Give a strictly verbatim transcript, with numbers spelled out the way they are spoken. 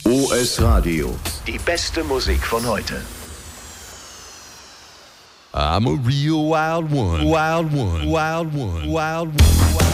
O S Radio. Die beste Musik von heute. I'm a real wild one, wild one, wild one, wild one.